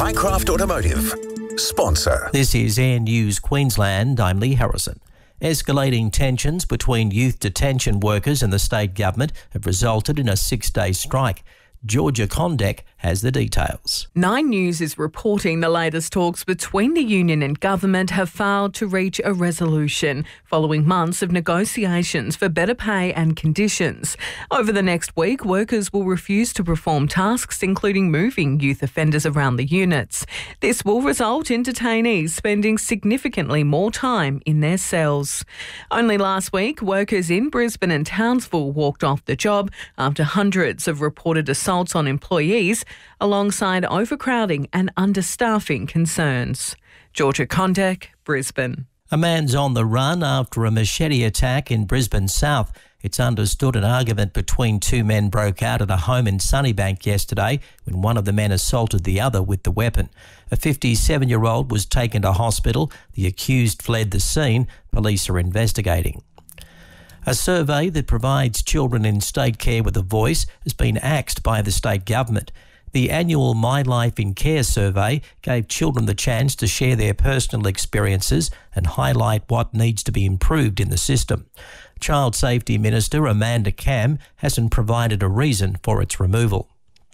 Highcraft Automotive, sponsor. This is Air News Queensland. I'm Lee Harrison. Escalating tensions between youth detention workers and the state government have resulted in a 6-day strike. Georgia Condek has the details. 9 News is reporting the latest talks between the union and government have failed to reach a resolution following months of negotiations for better pay and conditions. Over the next week, workers will refuse to perform tasks including moving youth offenders around the units. This will result in detainees spending significantly more time in their cells. Only last week, workers in Brisbane and Townsville walked off the job after hundreds of reported assaults on employees, alongside overcrowding and understaffing concerns. Georgia Condek, Brisbane. A man's on the run after a machete attack in Brisbane South. It's understood an argument between two men broke out at a home in Sunnybank yesterday when one of the men assaulted the other with the weapon. A 57-year-old was taken to hospital. The accused fled the scene. Police are investigating. A survey that provides children in state care with a voice has been axed by the state government. The annual My Life in Care survey gave children the chance to share their personal experiences and highlight what needs to be improved in the system. Child Safety Minister Amanda Cam hasn't provided a reason for its removal.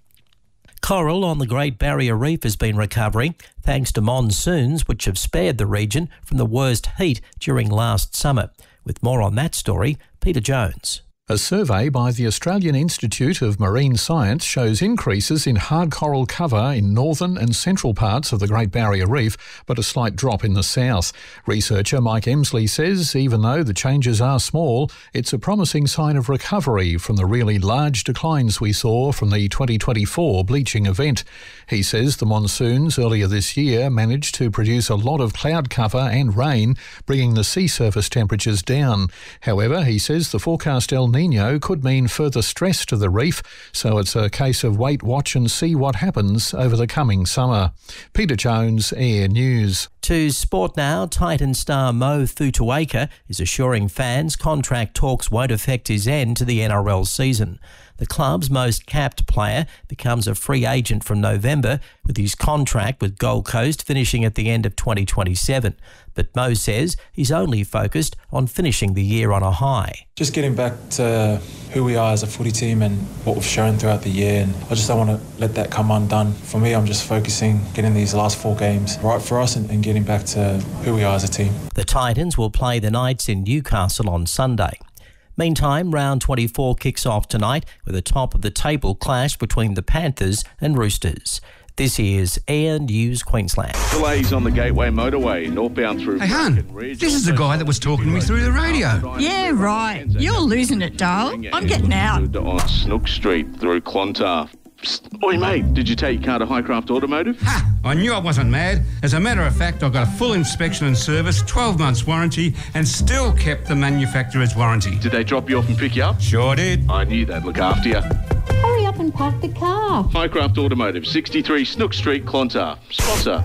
Coral on the Great Barrier Reef has been recovering thanks to monsoons which have spared the region from the worst heat during last summer. With more on that story, Peter Jones. A survey by the Australian Institute of Marine Science shows increases in hard coral cover in northern and central parts of the Great Barrier Reef, but a slight drop in the south. Researcher Mike Emsley says even though the changes are small, it's a promising sign of recovery from the really large declines we saw from the 2024 bleaching event. He says the monsoons earlier this year managed to produce a lot of cloud cover and rain, bringing the sea surface temperatures down. However, he says the forecast El Niño could mean further stress to the reef, so it's a case of wait, watch and see what happens over the coming summer. Peter Jones, Air News. To sport now, Titan star Mo Thutuaika is assuring fans contract talks won't affect his end to the NRL season. The club's most capped player becomes a free agent from November, with his contract with Gold Coast finishing at the end of 2027. But Mo says he's only focused on finishing the year on a high. Just getting back to who we are as a footy team and what we've shown throughout the year, and I just don't want to let that come undone. For me, I'm just focusing getting these last 4 games right for us and getting back to who we are as a team. The Titans will play the Knights in Newcastle on Sunday. Meantime, round 24 kicks off tonight with a top-of-the-table clash between the Panthers and Roosters. This is Air News Queensland. Delays on the Gateway Motorway, northbound through... Hey, Hun, this is the guy that was talking to me through the radio. Yeah, right. You're losing it, darling. I'm getting out. On Snook Street through Clontarf. Psst. Oi, mate, did you take your car to Highcraft Automotive? Ha! I knew I wasn't mad. As a matter of fact, I got a full inspection and service, 12 months warranty, and still kept the manufacturer's warranty. Did they drop you off and pick you up? Sure did. I knew they'd look after you. Hurry up and park the car. Highcraft Automotive, 63 Snook Street, Clontarf. Sponsor.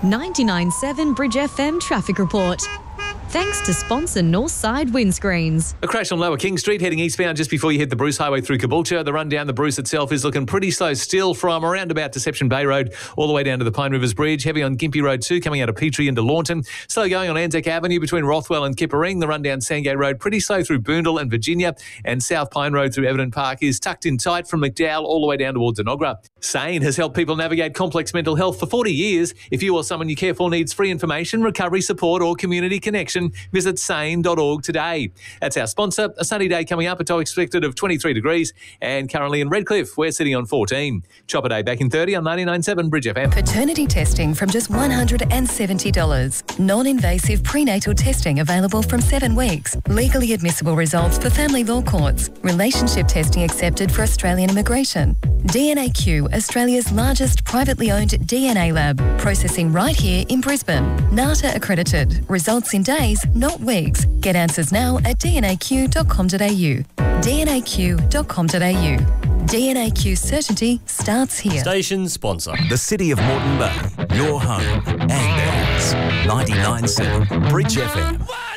99.7 Bridge FM Traffic Report. Thanks to sponsor Northside Windscreens. A crash on Lower King Street heading eastbound just before you hit the Bruce Highway through Caboolture. The run down the Bruce itself is looking pretty slow still from around about Deception Bay Road all the way down to the Pine Rivers Bridge. Heavy on Gympie Road 2 coming out of Petrie into Launton. Slow going on Anzac Avenue between Rothwell and Kippering. The run down Sandgate Road pretty slow through Boondall and Virginia. And South Pine Road through Everton Park is tucked in tight from McDowell all the way down towards Enoggera. SANE has helped people navigate complex mental health for 40 years. If you or someone you care for needs free information, recovery support or community connection, visit sane.org today. That's our sponsor. A sunny day coming up, a top expected of 23 degrees, and currently in Redcliffe, we're sitting on 14. Chopper Day back in 30 on 99.7 Bridge FM. Paternity testing from just $170. Non-invasive prenatal testing available from 7 weeks. Legally admissible results for family law courts. Relationship testing accepted for Australian immigration. DNAQ, Australia's largest privately owned DNA lab. Processing right here in Brisbane. NATA accredited. Results in days, not weeks. Get answers now at dnaq.com.au. dnaq.com.au. DNAQ certainty starts here. Station sponsor. The City of Moreton Bay. Your home and ours. 99.7 Bridge FM.